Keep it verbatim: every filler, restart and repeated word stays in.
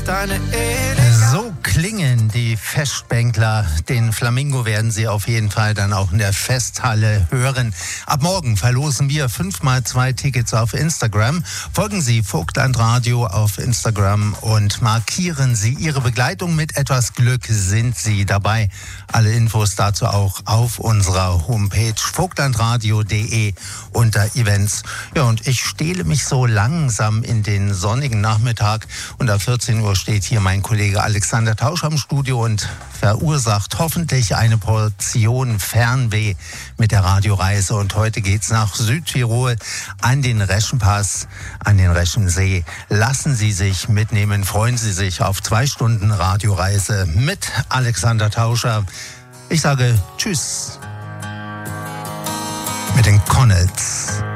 deine Ehe. So klingen die Festbänkler. Den Flamingo werden Sie auf jeden Fall dann auch in der Festhalle hören. Ab morgen verlosen wir fünf mal zwei Tickets auf Instagram. Folgen Sie Vogtlandradio auf Instagram und markieren Sie Ihre Begleitung. Mit etwas Glück sind Sie dabei. Alle Infos dazu auch auf unserer Homepage vogtlandradio punkt de unter Events. Ja, und ich stehle mich so langsam in den sonnigen Nachmittag und ab vierzehn Uhr steht hier mein Kollege Alexander Tausch am Studio und verursacht hoffentlich eine Portion Fernweh mit der Radioreise. Und heute geht's nach Südtirol an den Reschenpass, an den Reschensee. Lassen Sie sich mitnehmen, freuen Sie sich auf zwei Stunden Radioreise mit Alexander Tauscher. Ich sage Tschüss mit den Connells.